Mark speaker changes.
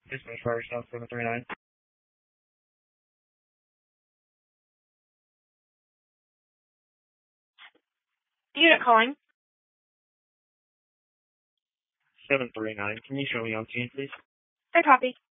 Speaker 1: Dispatch Fire South 739.
Speaker 2: Unit calling.
Speaker 1: 739. Can you show me on scene, please?
Speaker 2: I copy.